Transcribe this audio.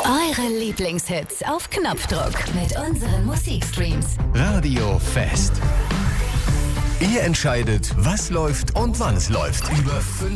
Eure Lieblingshits auf Knopfdruck mit unseren Musikstreams. Radio Fest. Ihr entscheidet, was läuft und wann es läuft. Über